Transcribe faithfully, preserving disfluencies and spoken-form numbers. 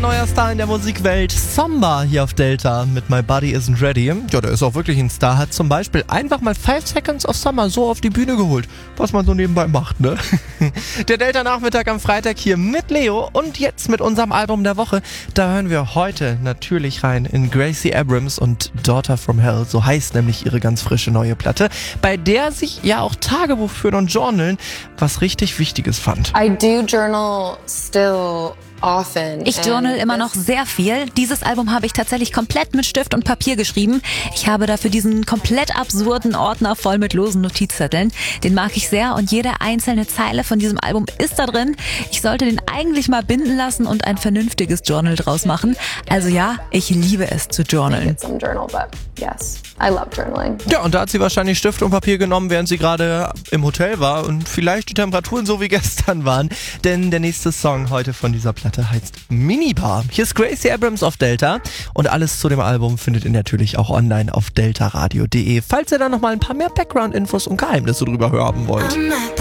neuer Star in der Musikwelt, Samba hier auf Delta mit My Body Isn't Ready. Ja, der ist auch wirklich ein Star, hat zum Beispiel einfach mal Five Seconds of Summer so auf die Bühne geholt, was man so nebenbei macht, ne? Der Delta-Nachmittag am Freitag hier mit Leo und jetzt mit unserem Album der Woche. Da hören wir heute natürlich rein in Gracie Abrams und Daughter from Hell, so heißt nämlich ihre ganz frische neue Platte, bei der sich ja auch Tagebuch führen und Journalen was richtig Wichtiges fand. I do journal still. Ich journal immer noch sehr viel. Dieses Album habe ich tatsächlich komplett mit Stift und Papier geschrieben. Ich habe dafür diesen komplett absurden Ordner voll mit losen Notizzetteln. Den mag ich sehr und jede einzelne Zeile von diesem Album ist da drin. Ich sollte den eigentlich mal binden lassen und ein vernünftiges Journal draus machen. Also ja, ich liebe es zu journalen. Ja, und da hat sie wahrscheinlich Stift und Papier genommen, während sie gerade im Hotel war und vielleicht die Temperaturen so wie gestern waren. Denn der nächste Song heute von dieser Platte heißt Minibar. Hier ist Gracie Abrams auf Delta und alles zu dem Album findet ihr natürlich auch online auf deltaradio punkt de, falls ihr da noch mal ein paar mehr Background-Infos und Geheimnisse drüber hören wollt.